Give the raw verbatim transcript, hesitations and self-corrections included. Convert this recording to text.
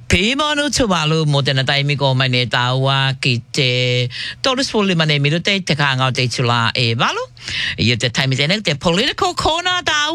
Pimano Tuvalu, Modena Daimigo, Mane Dawa, Kite, Doris Fulimane, Mido de Tekanga de Tula, E Valu. Yet the time is in it, the political corner,